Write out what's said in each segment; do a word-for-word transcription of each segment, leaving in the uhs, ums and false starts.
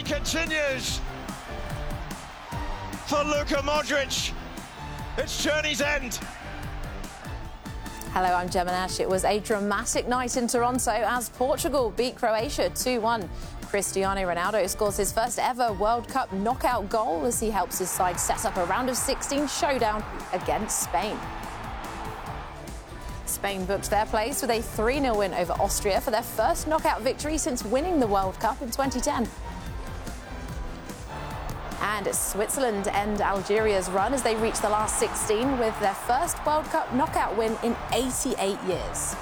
continues for Luka Modric. It's journey's end. Hello, I'm Gemma Nash. It was a dramatic night in Toronto as Portugal beat Croatia two one. Cristiano Ronaldo scores his first ever World Cup knockout goal as he helps his side set up a round of sixteen showdown against Spain. Spain booked their place with a three nil win over Austria for their first knockout victory since winning the World Cup in twenty ten. And Switzerland end Algeria's run as they reach the last sixteen with their first World Cup knockout win in eighty-eight years.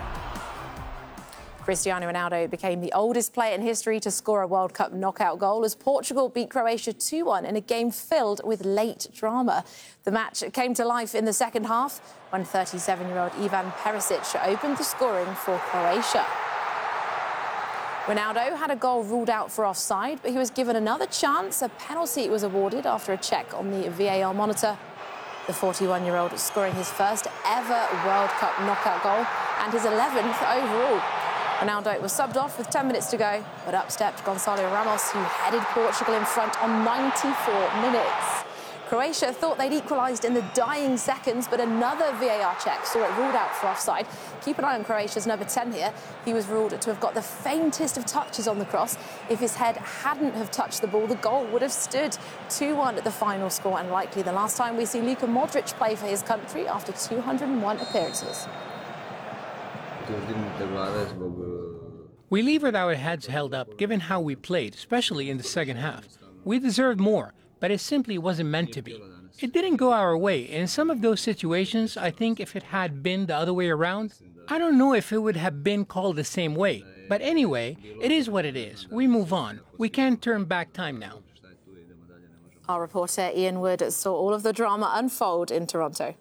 Cristiano Ronaldo became the oldest player in history to score a World Cup knockout goal as Portugal beat Croatia two one in a game filled with late drama. The match came to life in the second half when thirty-seven-year-old Ivan Perisic opened the scoring for Croatia. Ronaldo had a goal ruled out for offside, but he was given another chance. A penalty was awarded after a check on the V A R monitor. The forty-one-year-old scoring his first ever World Cup knockout goal and his eleventh overall. Ronaldo was subbed off with ten minutes to go, but up stepped Gonçalo Ramos, who headed Portugal in front on ninety-four minutes. Croatia thought they'd equalised in the dying seconds, but another V A R check saw it ruled out for offside. Keep an eye on Croatia's number ten here. He was ruled to have got the faintest of touches on the cross. If his head hadn't have touched the ball, the goal would have stood two one at the final score, and likely the last time we see Luka Modric play for his country after two hundred and one appearances. We leave with our heads held up, given how we played, especially in the second half. We deserved more, but it simply wasn't meant to be. It didn't go our way. In some of those situations, I think if it had been the other way around, I don't know if it would have been called the same way. But anyway, it is what it is. We move on. We can't turn back time now. Our reporter Ian Wood saw all of the drama unfold in Toronto.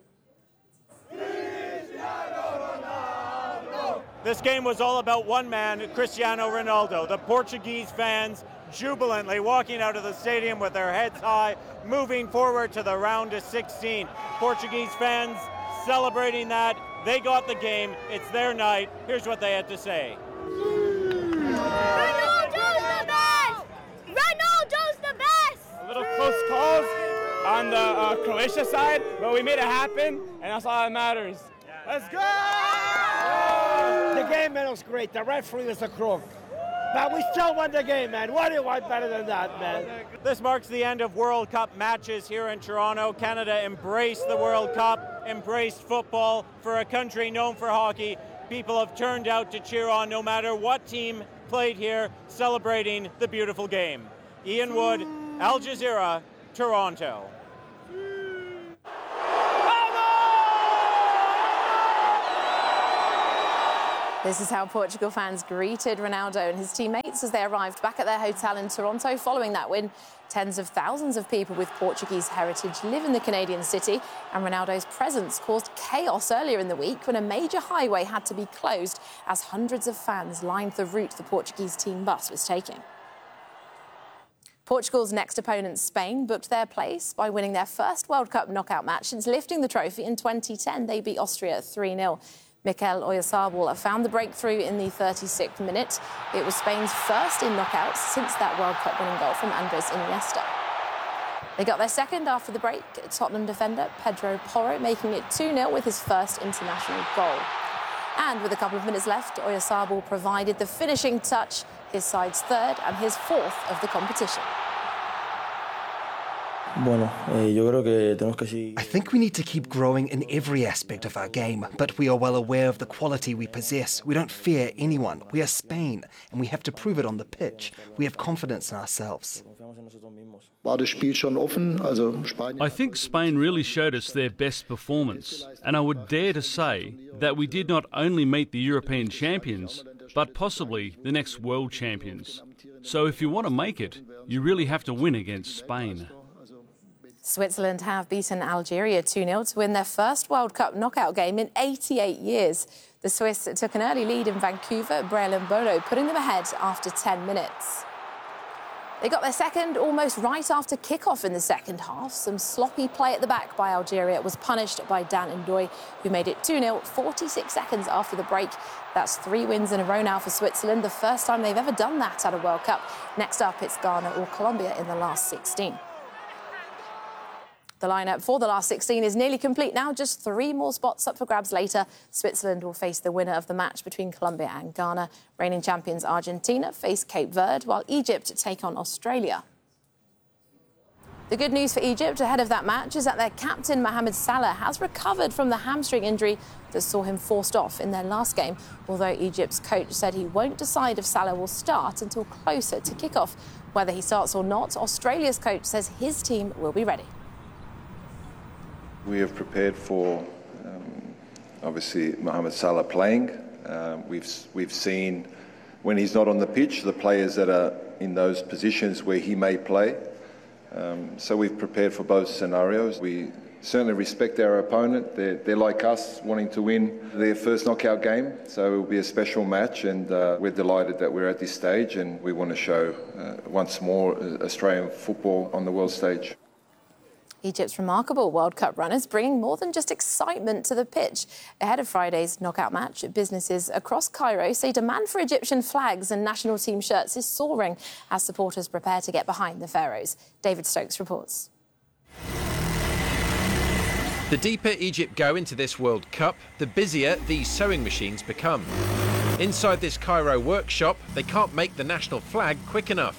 This game was all about one man, Cristiano Ronaldo. The Portuguese fans jubilantly walking out of the stadium with their heads high, moving forward to the round of sixteen. Portuguese fans celebrating that. They got the game. It's their night. Here's what they had to say. Ronaldo's the best! Ronaldo's the best! A little close calls on the uh, Croatia side, but we made it happen, and that's all that matters. Let's go! The game, man, was great. The referee was a crook. But we still won the game, man. What do you want better than that, man? This marks the end of World Cup matches here in Toronto. Canada embraced the World Cup, embraced football. For a country known for hockey, people have turned out to cheer on no matter what team played here, celebrating the beautiful game. Ian Wood, Al Jazeera, Toronto. This is how Portugal fans greeted Ronaldo and his teammates as they arrived back at their hotel in Toronto following that win. Tens of thousands of people with Portuguese heritage live in the Canadian city, and Ronaldo's presence caused chaos earlier in the week when a major highway had to be closed as hundreds of fans lined the route the Portuguese team bus was taking. Portugal's next opponent, Spain, booked their place by winning their first World Cup knockout match since lifting the trophy in twenty ten. They beat Austria three nil. Mikel Oyarzabal found the breakthrough in the thirty-sixth minute. It was Spain's first in knockouts since that World Cup winning goal from Andres Iniesta. They got their second after the break, Tottenham defender Pedro Porro making it two nil with his first international goal. And with a couple of minutes left, Oyarzabal provided the finishing touch, his side's third and his fourth of the competition. I think we need to keep growing in every aspect of our game, but we are well aware of the quality we possess. We don't fear anyone. We are Spain, and we have to prove it on the pitch. We have confidence in ourselves. I think Spain really showed us their best performance, and I would dare to say that we did not only meet the European champions, but possibly the next world champions. So if you want to make it, you really have to win against Spain. Switzerland have beaten Algeria two nil to win their first World Cup knockout game in eighty-eight years. The Swiss took an early lead in Vancouver, Brelin Bono putting them ahead after ten minutes. They got their second almost right after kickoff in the second half. Some sloppy play at the back by Algeria was punished by Dan Ndoye, who made it two nil forty-six seconds after the break. That's three wins in a row now for Switzerland, the first time they've ever done that at a World Cup. Next up, it's Ghana or Colombia in the last sixteen. The lineup for the last sixteen is nearly complete now. Just three more spots up for grabs later. Switzerland will face the winner of the match between Colombia and Ghana. Reigning champions Argentina face Cape Verde, while Egypt take on Australia. The good news for Egypt ahead of that match is that their captain Mohamed Salah has recovered from the hamstring injury that saw him forced off in their last game, although Egypt's coach said he won't decide if Salah will start until closer to kick-off. Whether he starts or not, Australia's coach says his team will be ready. We have prepared for, um, obviously, Mohamed Salah playing. Um, we've we've seen when he's not on the pitch, the players that are in those positions where he may play. Um, so we've prepared for both scenarios. We certainly respect our opponent. They're, they're like us, wanting to win their first knockout game. So it will be a special match, and uh, we're delighted that we're at this stage, and we want to show uh, once more Australian football on the world stage. Egypt's remarkable World Cup runners bringing more than just excitement to the pitch. Ahead of Friday's knockout match, businesses across Cairo say demand for Egyptian flags and national team shirts is soaring as supporters prepare to get behind the Pharaohs. David Stokes reports. The deeper Egypt go into this World Cup, the busier these sewing machines become. Inside this Cairo workshop, they can't make the national flag quick enough.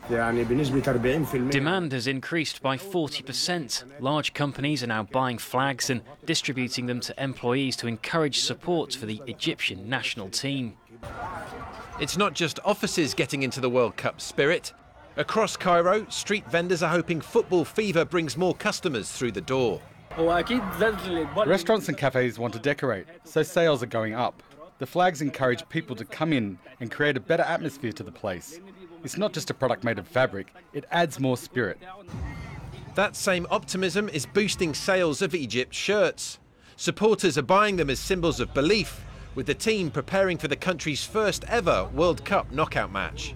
Demand has increased by forty percent. Large companies are now buying flags and distributing them to employees to encourage support for the Egyptian national team. It's not just offices getting into the World Cup spirit. Across Cairo, street vendors are hoping football fever brings more customers through the door. Restaurants and cafes want to decorate, so sales are going up. The flags encourage people to come in and create a better atmosphere to the place. It's not just a product made of fabric, it adds more spirit. That same optimism is boosting sales of Egypt's shirts. Supporters are buying them as symbols of belief, with the team preparing for the country's first ever World Cup knockout match.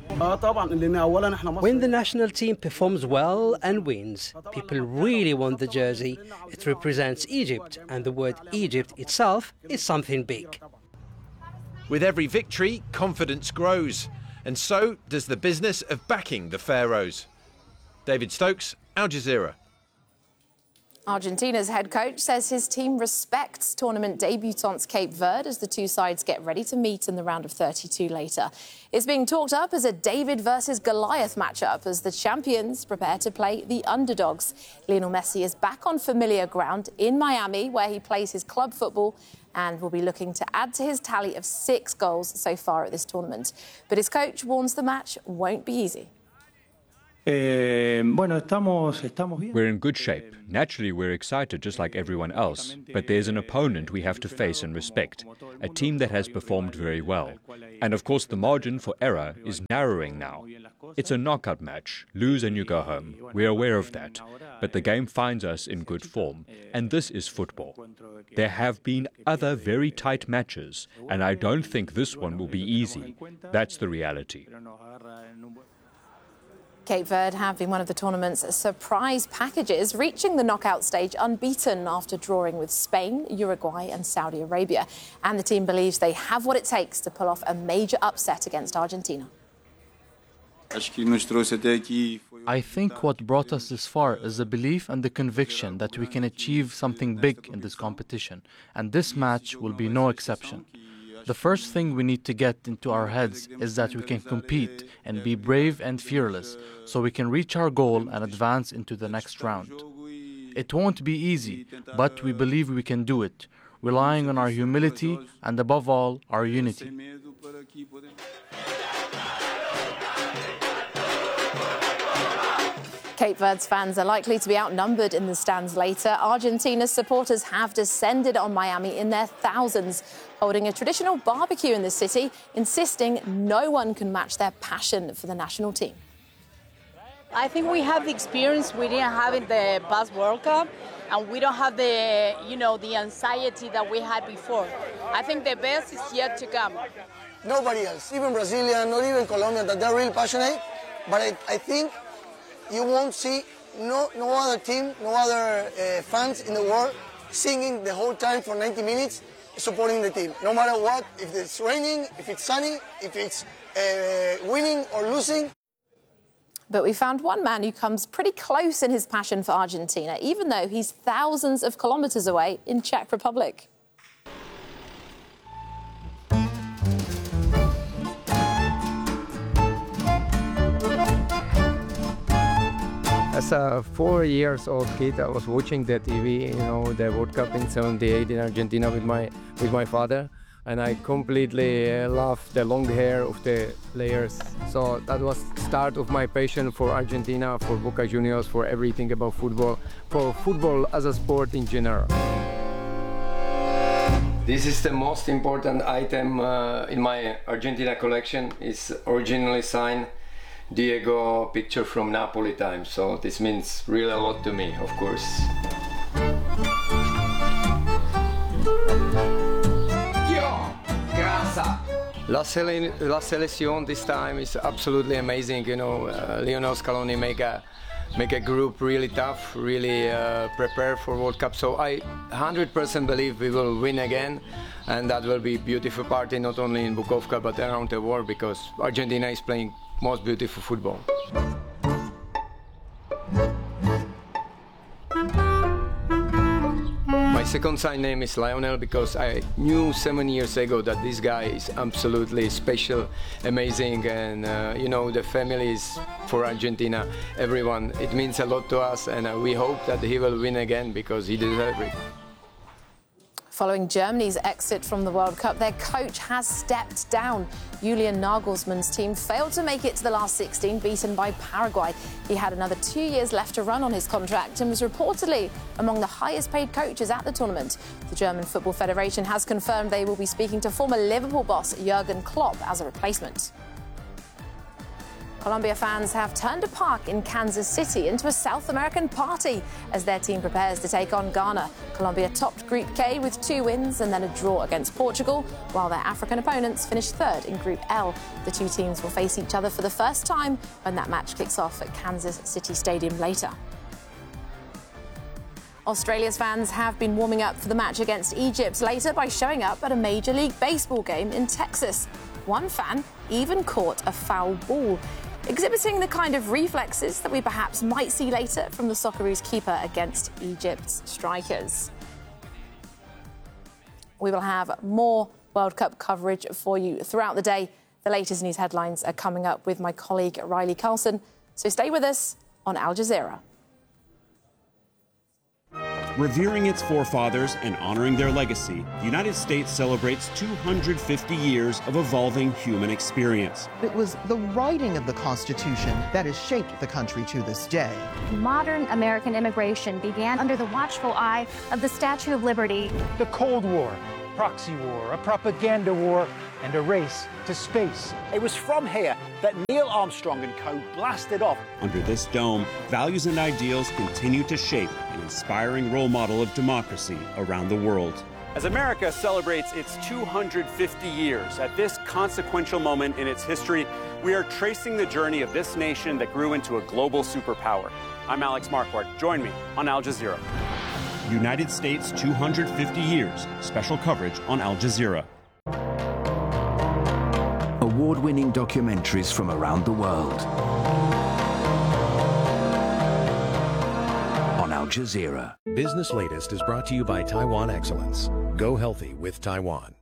When the national team performs well and wins, people really want the jersey. It represents Egypt, and the word Egypt itself is something big. With every victory, confidence grows. And so does the business of backing the Pharaohs. David Stokes, Al Jazeera. Argentina's head coach says his team respects tournament debutants Cape Verde as the two sides get ready to meet in the round of thirty-two later. It's being talked up as a David versus Goliath matchup as the champions prepare to play the underdogs. Lionel Messi is back on familiar ground in Miami, where he plays his club football, and will be looking to add to his tally of six goals so far at this tournament. But his coach warns the match won't be easy. We're in good shape. Naturally, we're excited just like everyone else. But there's an opponent we have to face and respect, a team that has performed very well. And of course, the margin for error is narrowing now. It's a knockout match. Lose and you go home. We're aware of that. But the game finds us in good form. And this is football. There have been other very tight matches, and I don't think this one will be easy. That's the reality. Cape Verde have been one of the tournament's surprise packages, reaching the knockout stage unbeaten after drawing with Spain, Uruguay and Saudi Arabia. And the team believes they have what it takes to pull off a major upset against Argentina. I think what brought us this far is the belief and the conviction that we can achieve something big in this competition, and this match will be no exception. The first thing we need to get into our heads is that we can compete and be brave and fearless so we can reach our goal and advance into the next round. It won't be easy, but we believe we can do it, relying on our humility and above all, our unity. Cape Verde's fans are likely to be outnumbered in the stands later. Argentina's supporters have descended on Miami in their thousands, holding a traditional barbecue in the city, insisting no one can match their passion for the national team. I think we have the experience we didn't have in the past World Cup, and we don't have the, you know, the anxiety that we had before. I think the best is yet to come. Nobody else, even Brazilian, not even Colombian, that they're really passionate. but I, I think you won't see no, no other team, no other uh, fans in the world singing the whole time for ninety minutes, supporting the team. No matter what, if it's raining, if it's sunny, if it's uh, winning or losing. But we found one man who comes pretty close in his passion for Argentina, even though he's thousands of kilometres away in Czech Republic. As a four years old kid, I was watching the T V, you know, the World Cup in seventy-eight in Argentina with my with my father, and I completely uh, loved the long hair of the players. So that was the start of my passion for Argentina, for Boca Juniors, for everything about football, for football as a sport in general. This is the most important item uh, in my Argentina collection. It's originally signed Diego picture from Napoli times, so this means really a lot to me, of course. Yo, grasa. La, Sele La Selección this time is absolutely amazing. You know, uh, Lionel Scaloni make a make a group really tough, really uh, prepare for World Cup. So I one hundred percent believe we will win again, and that will be a beautiful party not only in Bukovka but around the world, because Argentina is playing most beautiful football. My second sign name is Lionel because I knew seven years ago that this guy is absolutely special, amazing, and uh, you know, the family is for Argentina, everyone. It means a lot to us, and uh, we hope that he will win again because he deserves it. Following Germany's exit from the World Cup, their coach has stepped down. Julian Nagelsmann's team failed to make it to the last sixteen, beaten by Paraguay. He had another two years left to run on his contract and was reportedly among the highest paid coaches at the tournament. The German Football Federation has confirmed they will be speaking to former Liverpool boss Jurgen Klopp as a replacement. Colombia fans have turned a park in Kansas City into a South American party as their team prepares to take on Ghana. Colombia topped Group K with two wins and then a draw against Portugal, while their African opponents finished third in Group L. The two teams will face each other for the first time when that match kicks off at Kansas City Stadium later. Australia's fans have been warming up for the match against Egypt later by showing up at a Major League Baseball game in Texas. One fan even caught a foul ball, exhibiting the kind of reflexes that we perhaps might see later from the Socceroos keeper against Egypt's strikers. We will have more World Cup coverage for you throughout the day. The latest news headlines are coming up with my colleague Riley Carlson, so stay with us on Al Jazeera. Revering its forefathers and honoring their legacy, the United States celebrates two hundred fifty years of evolving human experience. It was the writing of the Constitution that has shaped the country to this day. Modern American immigration began under the watchful eye of the Statue of Liberty. The Cold War, proxy war, a propaganda war, and a race to space. It was from here that Neil Armstrong and co blasted off. Under this dome, values and ideals continue to shape an inspiring role model of democracy around the world. As America celebrates its two hundred fifty years, at this consequential moment in its history, we are tracing the journey of this nation that grew into a global superpower. I'm Alex Marquardt. Join me on Al Jazeera. United States two hundred fifty years. Special coverage on Al Jazeera. Award-winning documentaries from around the world. On Al Jazeera. Business Latest is brought to you by Taiwan Excellence. Go healthy with Taiwan.